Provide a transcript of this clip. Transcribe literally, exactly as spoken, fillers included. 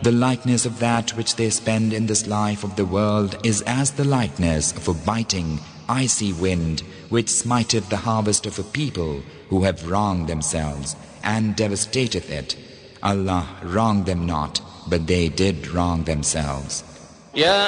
The likeness of that which they spend in this life of the world is as the likeness of a biting, icy wind which smiteth the harvest of a people who have wronged themselves and devastateth it. Allah wronged them not, but they did wrong themselves. يا